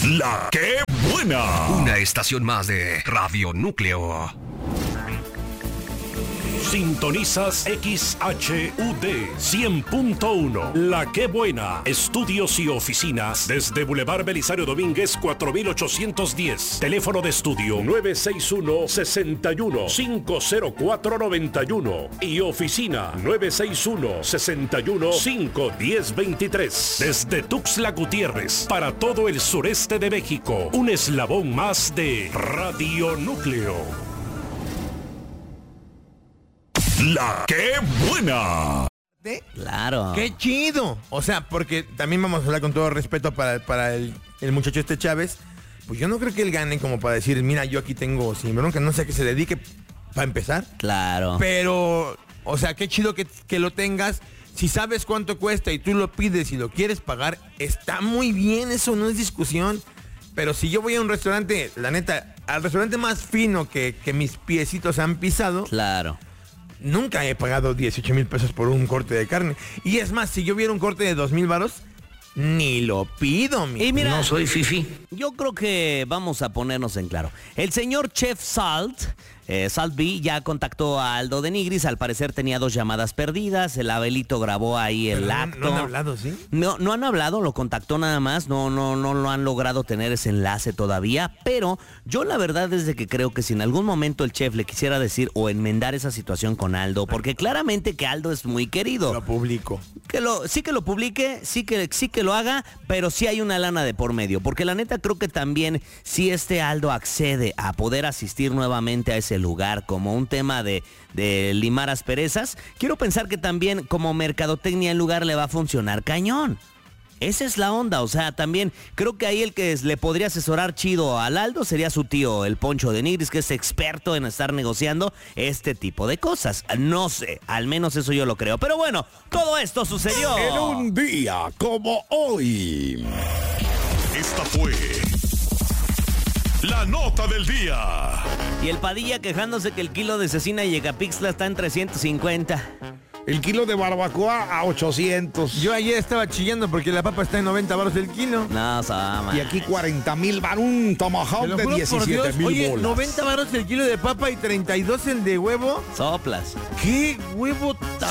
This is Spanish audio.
La que buena. Una estación más de Radio Núcleo. Sintonizas XHUD 100.1. La que buena. Estudios y oficinas desde Boulevard Belisario Domínguez 4810. Teléfono de estudio 961-61-50491 y oficina 961-61-51023. Desde Tuxtla Gutiérrez para todo el sureste de México. Un eslabón más de Radio Núcleo. La que buena. Claro. ¡Qué chido! O sea, porque también vamos a hablar con todo respeto para el muchacho Chávez. Pues yo no creo que él gane como para decir, mira, yo aquí tengo sin bronca, no sé a qué se dedique para empezar. Claro. Pero, o sea, qué chido que lo tengas. Si sabes cuánto cuesta y tú lo pides y lo quieres pagar, está muy bien, eso no es discusión. Pero si yo voy a un restaurante, la neta, al restaurante más fino que mis piecitos han pisado. Claro. Nunca he pagado 18,000 pesos por un corte de carne. Y es más, si yo viera un corte de 2,000 varos, ni lo pido, mi. Y mira, No soy fifí. yo creo que vamos a ponernos en claro. El señor Chef Salt B ya contactó a Aldo de Nigris. Al parecer tenía 2 llamadas perdidas. El Abelito grabó ahí el acto. ¿No han hablado, sí? No han hablado, lo contactó nada más. No lo han logrado tener ese enlace todavía. Pero yo la verdad es de que creo que si en algún momento el chef le quisiera decir o enmendar esa situación con Aldo, porque claramente que Aldo es muy querido. Lo publico. Sí que lo publique, sí que lo haga, pero sí hay una lana de por medio. Porque la neta creo que también si este Aldo accede a poder asistir nuevamente a ese lugar como un tema de limar asperezas, quiero pensar que también como mercadotecnia el lugar le va a funcionar cañón. Esa es la onda, o sea, también creo que ahí el que le podría asesorar chido al Aldo sería su tío, el Poncho de Nigris, que es experto en estar negociando este tipo de cosas. No sé, al menos eso yo lo creo. Pero bueno, todo esto sucedió En un día como hoy. Esta fue la nota del día. Y el Padilla quejándose que el kilo de cecina y Yegapixtla está en 350. El kilo de barbacoa a 800. Yo ayer estaba chillando porque la papa está en 90 varos el kilo. No, Sama. Y aquí 40,000 bar, un tomahawk Te lo de juro por 17,000 Dios. Oye, bolas. 90 varos el kilo de papa y 32 el de huevo. Soplas. ¿Qué huevo tan